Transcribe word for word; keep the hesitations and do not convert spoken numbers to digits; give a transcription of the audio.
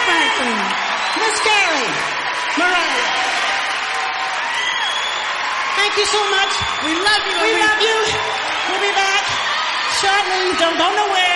Franklin, Miss Gary, Mariah. Thank you so much. We love you. We love you. We'll be back shortly. Don't go nowhere.